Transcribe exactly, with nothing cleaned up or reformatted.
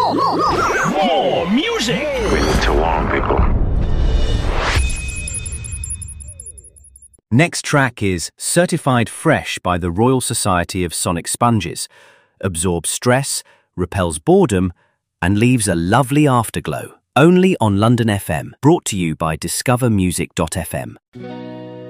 more, more, more. More music. We need to warn people. Next track is Certified Fresh by the Royal Society of Sonic Sponges. Absorbs stress, repels boredom, and leaves a lovely afterglow. Only on London F M. Brought to you by discover music dot f m.